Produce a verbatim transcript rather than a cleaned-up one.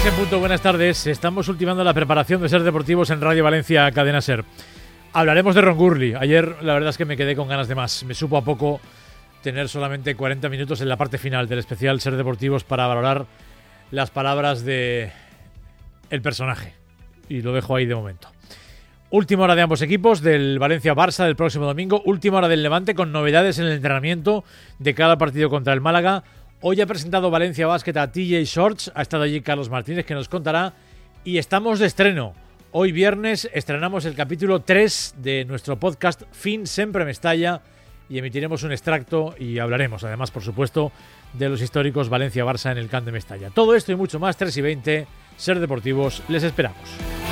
en punto, buenas tardes. Estamos ultimando la preparación de Ser Deportivos en Radio Valencia, Cadena Ser. Hablaremos de Ron Gurley. Ayer la verdad es que me quedé con ganas de más. Me supo a poco tener solamente cuarenta minutos en la parte final del especial Ser Deportivos para valorar las palabras de el personaje. Y lo dejo ahí de momento. Última hora de ambos equipos, del Valencia-Barça del próximo domingo. Última hora del Levante con novedades en el entrenamiento de cada partido contra el Málaga. Hoy ha presentado Valencia Basket a T J Shorts. Ha estado allí Carlos Martínez, que nos contará. Y estamos de estreno. Hoy viernes estrenamos el capítulo tres de nuestro podcast Fin Sempre Mestalla y emitiremos un extracto y hablaremos, además, por supuesto, de los históricos Valencia-Barça en el Camp de Mestalla. Todo esto y mucho más, tres y veinte, Ser Deportivos, les esperamos.